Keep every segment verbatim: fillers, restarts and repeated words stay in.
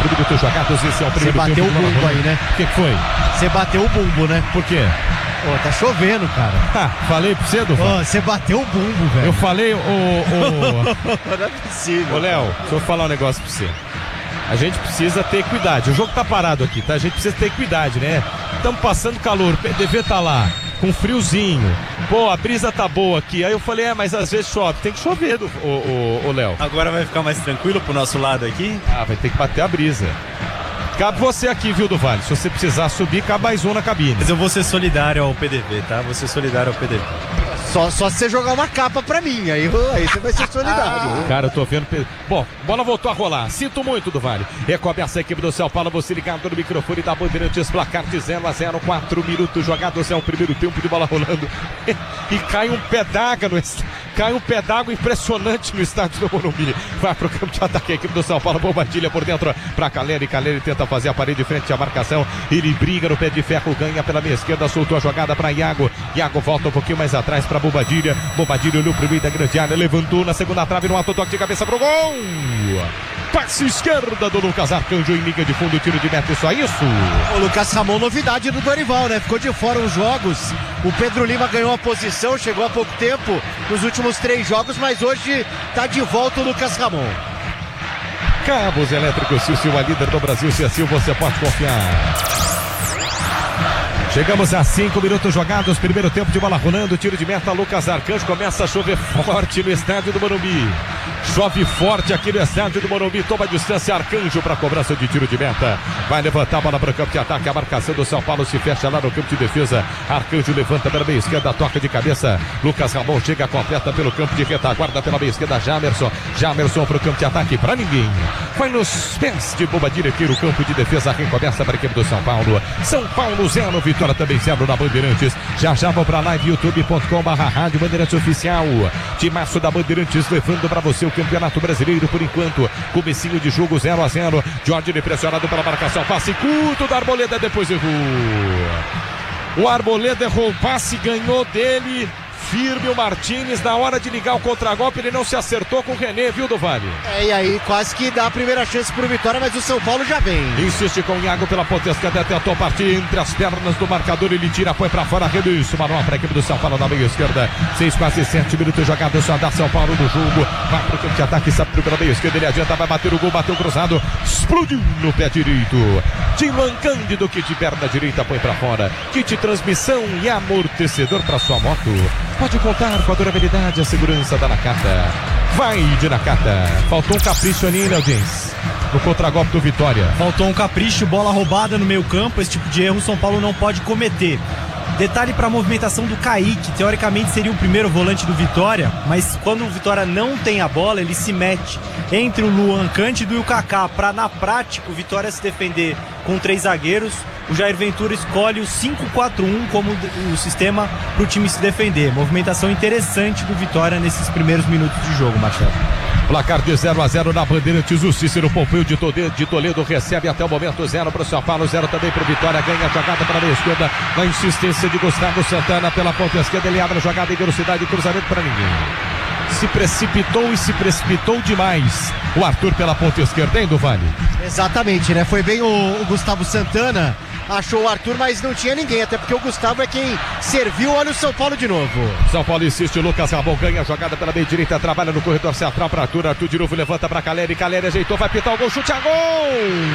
minutos jogados. Esse é o primeiro tempo. Você bateu o bumbo aí, né? O que, que foi? Você bateu o bumbo, né? Por quê? Pô, tá chovendo, cara. Ah, falei pra você, Duval. Você bateu o bumbo, velho. Eu falei, ô... Não é possível. Ô, Léo, deixa eu falar um negócio pra você. A gente precisa ter cuidado. O jogo tá parado aqui, tá? A gente precisa ter cuidado, né? Estamos passando calor, o P D V tá lá, com friozinho. Pô, a brisa tá boa aqui. Aí eu falei, é, mas às vezes chove. Tem que chover, ô Léo. Agora vai ficar mais tranquilo pro nosso lado aqui? Ah, vai ter que bater a brisa. Cabe você aqui, viu, do Vale? Se você precisar subir, cabe mais um na cabine. Mas eu vou ser solidário ao P D V, tá? Vou ser solidário ao P D V. Só, só se você jogar uma capa pra mim, aí, aí você vai ser solidário. Cara, eu tô vendo... Bom, bola voltou a rolar. Sinto muito, do Vale. Recomeça a equipe do São Paulo. Você ligado no microfone da Bandeirantes. Placar de zero a zero. quatro minutos jogados. É o primeiro tempo de bola rolando. E cai um pé d'água no estádio. Cai um pé d'água impressionante no estádio do Morumbi. Vai pro campo de ataque a equipe do São Paulo. Bombadilha por dentro pra Caleri. Caleri tenta fazer a parede frente à marcação. Ele briga no pé de ferro. Ganha pela meia esquerda. Soltou a jogada pra Iago. Iago volta um pouquinho mais atrás pra Bombadilha. Bombadilha olhou pro meio da grande área. Levantou na segunda trave. No alto toque de cabeça pro gol. Passe esquerda do Lucas Arcanjo em liga de fundo. Tiro de meta. Só isso. O Lucas Ramon, novidade do Dorival, né? Ficou de fora uns jogos. O Pedro Lima ganhou a posição. Chegou há pouco tempo nos últimos três jogos, mas hoje tá de volta o Lucas Ramon. Cabos Elétricos Silva, líder do Brasil. Se assim você pode confiar. Chegamos a cinco minutos jogados, primeiro tempo de bola rolando, tiro de meta, Lucas Arcanjo. Começa a chover forte no estádio do Morumbi. Chove forte aqui no estádio do Morumbi, toma a distância, Arcanjo para cobrança de tiro de meta. Vai levantar a bola para o campo de ataque, a marcação do São Paulo se fecha lá no campo de defesa. Arcanjo levanta pela meia esquerda, toca de cabeça. Lucas Ramon chega completa pelo campo de retaguarda, pela meia esquerda, Jamerson. Jamerson para o campo de ataque, para ninguém. Vai nos pés de Bombadilha aqui no campo de defesa, recomeça para a equipe do São Paulo. São Paulo zero, Vitória também zero na Bandeirantes. Já já vão para live youtube ponto com barra rádio Bandeirantes Oficial. Timaço da Bandeirantes levando para você o Campeonato Brasileiro por enquanto. Comecinho de jogo zero a zero. Jorge pressionado pela marcação. Passe curto da Arboleda, depois errou. O Arboleda errou o passe, ganhou dele. Firme o Martínez, na hora de ligar o contragolpe, ele não se acertou com o René, viu, do Vale? É, e aí quase que dá a primeira chance pro Vitória, mas o São Paulo já vem. Insiste com o Iago pela ponta esquerda, tentou partir entre as pernas do marcador, ele tira, põe pra fora, reduz, manual pra equipe do São Paulo na meia esquerda. Seis, quase sete minutos jogados, só dá São Paulo no jogo. Vai pro campo de ataque, sabe pela meia esquerda, ele adianta, vai bater o gol, bateu cruzado, explodiu no pé direito. Tilan Cândido, kit perna direita, põe pra fora. Kit transmissão e amortecedor pra sua moto. Pode contar com a durabilidade e a segurança da Nakata. Vai de Nakata. Faltou um capricho ali, Léo Dins, no contragolpe do Vitória. Faltou um capricho, bola roubada no meio campo. Esse tipo de erro o São Paulo não pode cometer. Detalhe para a movimentação do Kaique, teoricamente seria o primeiro volante do Vitória, mas quando o Vitória não tem a bola, ele se mete entre o Luan Cândido e o Kaká, para na prática o Vitória se defender com três zagueiros. O Jair Ventura escolhe o cinco quatro um como o sistema para o time se defender. Movimentação interessante do Vitória nesses primeiros minutos de jogo, Marcelo. Placar de zero a zero na Bandeirantes. O Cícero Pompeu de Toledo, de Toledo recebe até o momento zero para o São Paulo, zero também para o Vitória. Ganha a jogada para a meia esquerda, na insistência de Gustavo Santana pela ponta esquerda. Ele abre a jogada em velocidade, cruzamento para ninguém. Se precipitou e se precipitou demais o Arthur pela ponta esquerda, hein, do Vale? Exatamente, né? Foi bem o, o Gustavo Santana, achou o Arthur, mas não tinha ninguém, até porque o Gustavo é quem serviu. Olha o São Paulo de novo. São Paulo insiste, Lucas Ramon ganha a jogada pela meia direita, trabalha no corredor central para Arthur. Arthur de novo levanta para Caleri, Caleri ajeitou, vai pitar o gol, chute a gol!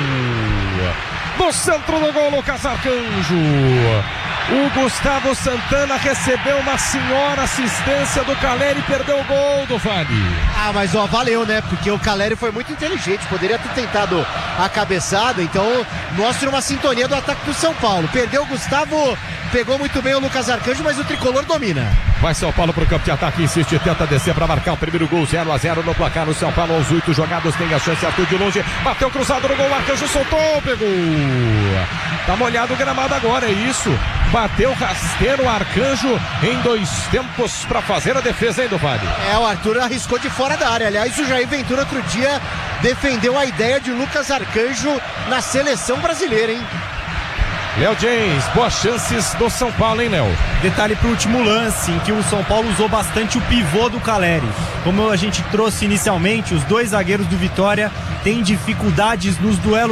No centro do gol, Lucas Arcanjo. O Gustavo Santana recebeu uma senhora assistência do Caleri e perdeu o gol do Vale. Ah, mas ó, valeu, né? Porque o Caleri foi muito inteligente, poderia ter tentado a cabeçada, então mostra uma sintonia do ataque do São Paulo. Perdeu o Gustavo, pegou muito bem o Lucas Arcanjo, mas o tricolor domina. Vai São Paulo pro campo de ataque, insiste, tenta descer para marcar o primeiro gol, zero a zero no placar. No São Paulo, aos oito jogados, tem a chance, Arthur de longe, bateu cruzado no gol, Arcanjo soltou, pegou. Tá molhado o gramado agora, é isso. Bateu rasteiro o Arcanjo em dois tempos para fazer a defesa, hein, do Vale? É, o Arthur arriscou de fora da área. Aliás, o Jair Ventura outro dia defendeu a ideia de Lucas Arcanjo na seleção brasileira, hein? Léo James, boas chances do São Paulo, hein, Léo? Detalhe pro último lance, em que o São Paulo usou bastante o pivô do Caleri. Como a gente trouxe inicialmente, os dois zagueiros do Vitória têm dificuldades nos duelos